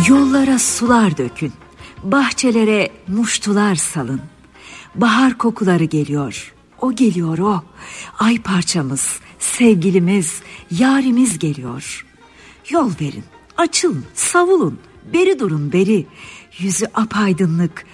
Yollara sular dökün, bahçelere muştular salın. Bahar kokuları geliyor, o geliyor o. Ay parçamız, sevgilimiz, yarimiz geliyor. Yol verin, açılın, savulun, beri durun beri. Yüzü apaydınlık,